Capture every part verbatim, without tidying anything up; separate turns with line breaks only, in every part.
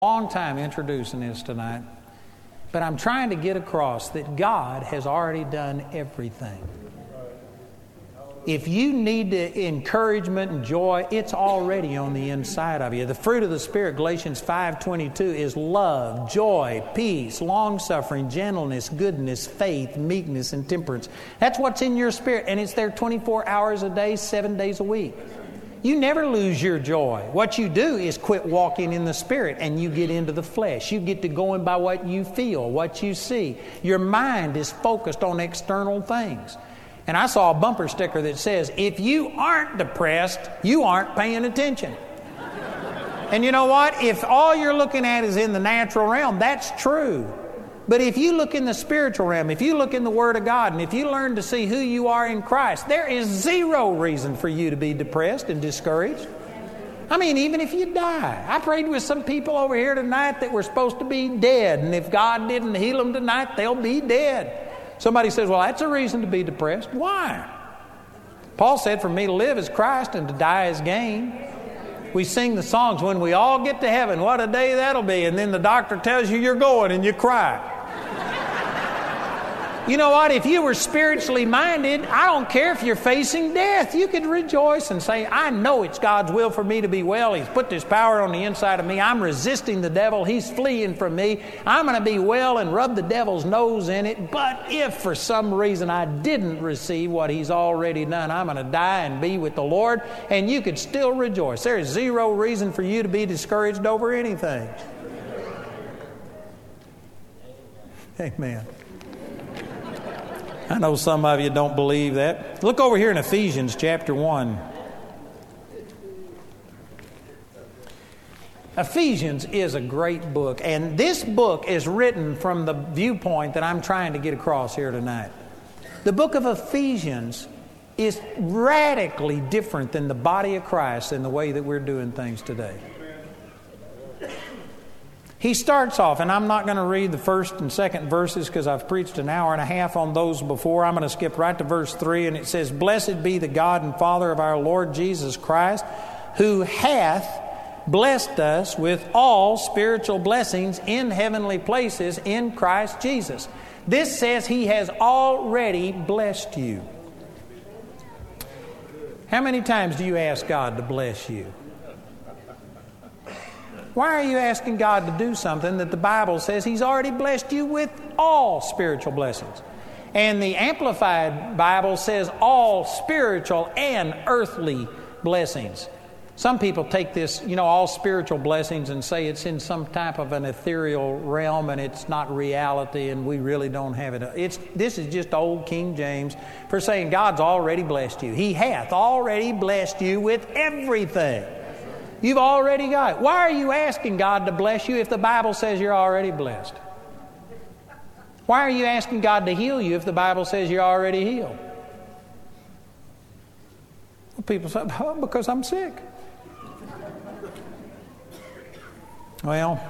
long time introducing this tonight, but I'm trying to get across that God has already done everything. If you need encouragement and joy, it's already on the inside of you. The fruit of the Spirit, Galatians five twenty-two, is love, joy, peace, long-suffering, gentleness, goodness, faith, meekness, and temperance. That's what's in your spirit, and it's there twenty-four hours a day, seven days a week. You never lose your joy. What you do is quit walking in the Spirit and you get into the flesh. You get to going by what you feel, what you see. Your mind is focused on external things. And I saw a bumper sticker that says, if you aren't depressed, you aren't paying attention. And you know what? If all you're looking at is in the natural realm, that's true. But if you look in the spiritual realm, if you look in the Word of God, and if you learn to see who you are in Christ, there is zero reason for you to be depressed and discouraged. I mean, even if you die. I prayed with some people over here tonight that were supposed to be dead, and if God didn't heal them tonight, they'll be dead. Somebody says, well, that's a reason to be depressed. Why? Paul said, for me to live is Christ and to die is gain. We sing the songs, when we all get to heaven, what a day that'll be. And then the doctor tells you you're going and you cry. You know what? If you were spiritually minded, I don't care if you're facing death. You could rejoice and say, I know it's God's will for me to be well. He's put this power on the inside of me. I'm resisting the devil. He's fleeing from me. I'm going to be well and rub the devil's nose in it. But if for some reason I didn't receive what he's already done, I'm going to die and be with the Lord. And you could still rejoice. There is zero reason for you to be discouraged over anything. Amen. I know some of you don't believe that. Look over here in Ephesians chapter one. Ephesians is a great book, and this book is written from the viewpoint that I'm trying to get across here tonight. The book of Ephesians is radically different than the body of Christ in the way that we're doing things today. He starts off, and I'm not going to read the first and second verses because I've preached an hour and a half on those before. I'm going to skip right to verse three, and it says, Blessed be the God and Father of our Lord Jesus Christ, who hath blessed us with all spiritual blessings in heavenly places in Christ Jesus. This says He has already blessed you. How many times do you ask God to bless you? Why are you asking God to do something that the Bible says He's already blessed you with all spiritual blessings? And the Amplified Bible says all spiritual and earthly blessings. Some people take this, you know, all spiritual blessings and say it's in some type of an ethereal realm and it's not reality and we really don't have it. It's this is just old King James for saying God's already blessed you. He hath already blessed you with everything. You've already got it. Why are you asking God to bless you if the Bible says you're already blessed? Why are you asking God to heal you if the Bible says you're already healed? Well, people say, oh, because I'm sick. Well,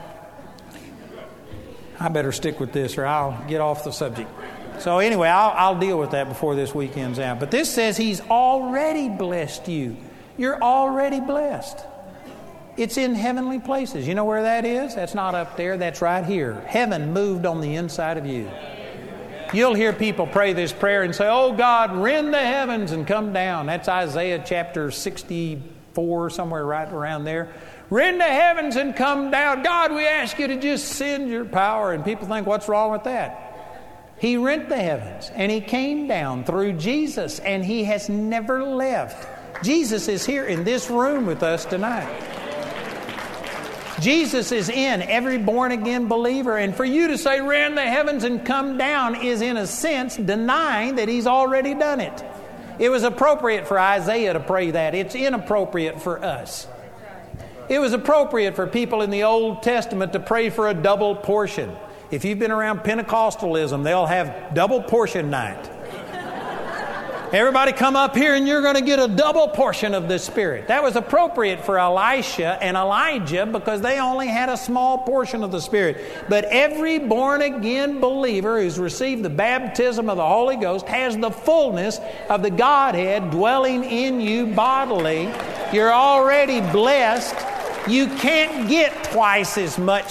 I better stick with this or I'll get off the subject. So anyway, I'll, I'll deal with that before this weekend's out. But this says He's already blessed you. You're already blessed. It's in heavenly places. You know where that is? That's not up there. That's right here. Heaven moved on the inside of you. You'll hear people pray this prayer and say, oh God, rend the heavens and come down. That's Isaiah chapter sixty-four, somewhere right around there. Rend the heavens and come down. God, we ask you to just send your power. And people think, what's wrong with that? He rent the heavens and He came down through Jesus and He has never left. Jesus is here in this room with us tonight. Jesus is in every born-again believer. And for you to say, rend the heavens and come down, is in a sense denying that He's already done it. It was appropriate for Isaiah to pray that. It's inappropriate for us. It was appropriate for people in the Old Testament to pray for a double portion. If you've been around Pentecostalism, they'll have double portion night. Everybody come up here and you're going to get a double portion of the Spirit. That was appropriate for Elisha and Elijah because they only had a small portion of the Spirit. But every born-again believer who's received the baptism of the Holy Ghost has the fullness of the Godhead dwelling in you bodily. You're already blessed. You can't get twice as much